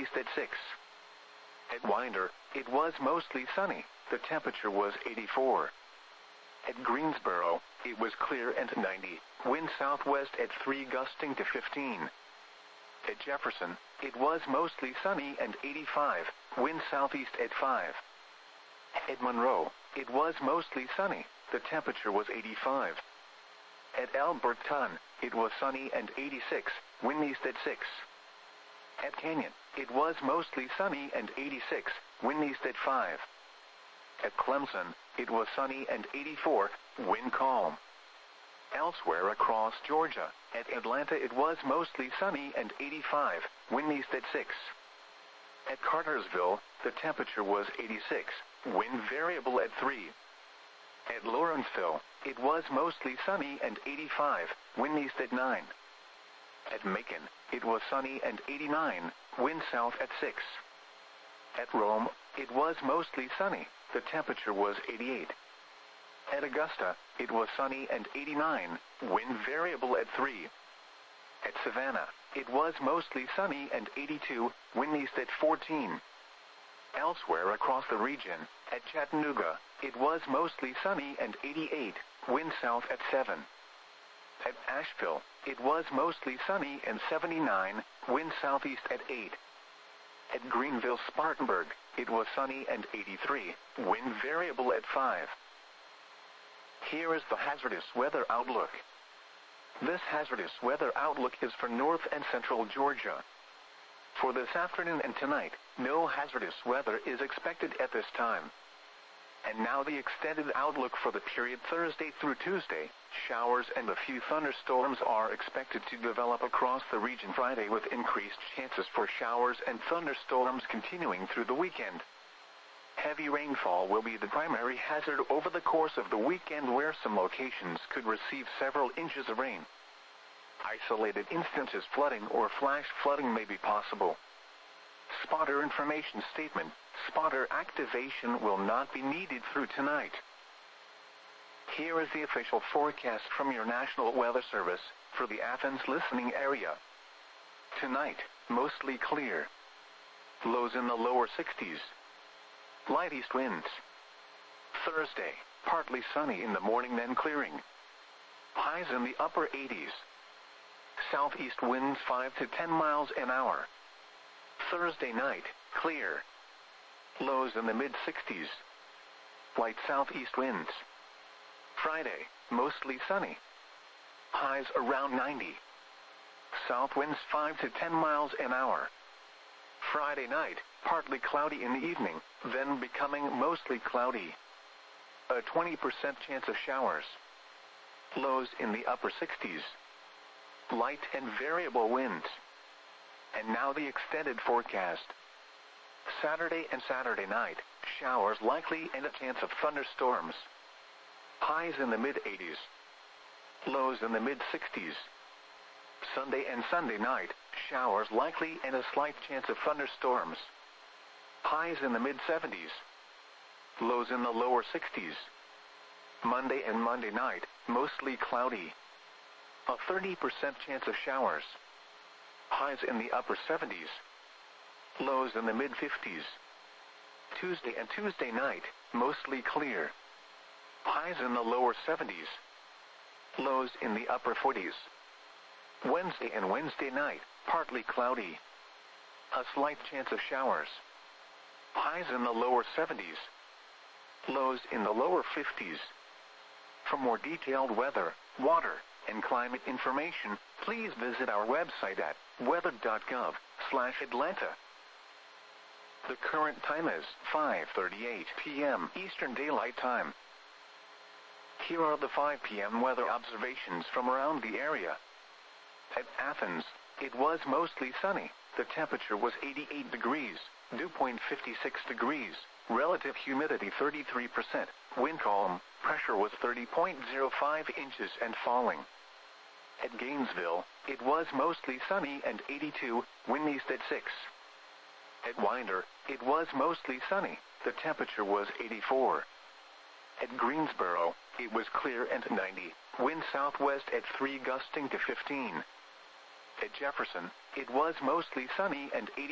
windiest at 6. At Winder, it was mostly sunny, the temperature was 84. At Greensboro, it was clear and 90, wind southwest at 3 gusting to 15. At Jefferson, it was mostly sunny and 85, wind southeast at 5. At Monroe, it was mostly sunny, the temperature was 85. At Alberton, it was sunny and 86, wind east at 6. At Canyon, it was mostly sunny and 86, wind east at 5. At Clemson, it was sunny and 84, wind calm. Elsewhere across Georgia, at Atlanta it was mostly sunny and 85, wind east at 6. At Cartersville, the temperature was 86, wind variable at 3. At Lawrenceville, it was mostly sunny and 85, wind east at 9. At Macon, it was sunny and 89, wind south at 6. At Rome, it was mostly sunny, the temperature was 88. At Augusta, it was sunny and 89, wind variable at 3. At Savannah, it was mostly sunny and 82, wind east at 14. Elsewhere across the region, at Chattanooga, it was mostly sunny and 88, wind south at 7. At Asheville, it was mostly sunny and 79, wind southeast at 8. At Greenville-Spartanburg, it was sunny and 83, wind variable at 5. Here is the hazardous weather outlook. This hazardous weather outlook is for north and central Georgia. For this afternoon and tonight, no hazardous weather is expected at this time. And now the extended outlook for the period Thursday through Tuesday. Showers and a few thunderstorms are expected to develop across the region Friday with increased chances for showers and thunderstorms continuing through the weekend. Heavy rainfall will be the primary hazard over the course of the weekend, where some locations could receive several inches of rain. Isolated instances flooding or flash flooding may be possible. Spotter information statement: spotter activation will not be needed through tonight. Here is the official forecast from your National Weather Service for the Athens listening area. Tonight, mostly clear. Lows in the lower 60s. Light east winds. Thursday, partly sunny in the morning then clearing. Highs in the upper 80s. Southeast winds 5 to 10 miles an hour. Thursday night, clear. Lows in the mid-60s. Light southeast winds. Friday, mostly sunny. Highs around 90. South winds 5 to 10 miles an hour. Friday night, partly cloudy in the evening, then becoming mostly cloudy. A 20% chance of showers. Lows in the upper 60s. Light and variable winds. And now the extended forecast. Saturday and Saturday night, showers likely and a chance of thunderstorms. Highs in the mid-80s. Lows in the mid-60s. Sunday and Sunday night, showers likely and a slight chance of thunderstorms. Highs in the mid-70s. Lows in the lower 60s. Monday and Monday night, mostly cloudy. A 30% chance of showers. Highs in the upper 70s. Lows in the mid-50s. Tuesday and Tuesday night, mostly clear. Highs in the lower 70s. Lows in the upper 40s. Wednesday and Wednesday night, partly cloudy. A slight chance of showers. Highs in the lower 70s. Lows in the lower 50s. For more detailed weather, water, and climate information, please visit our website at weather.gov/Atlanta. The current time is 5:38 p.m. Eastern Daylight Time. Here are the 5 p.m. weather observations from around the area. At Athens, it was mostly sunny. The temperature was 88 degrees, dew point 56 degrees, relative humidity 33%, wind calm, pressure was 30.05 inches and falling. At Gainesville, it was mostly sunny and 82, wind east at 6. At Winder, it was mostly sunny. The temperature was 84. At Greensboro, it was clear and 90, wind southwest at 3 gusting to 15. At Jefferson, it was mostly sunny and 80.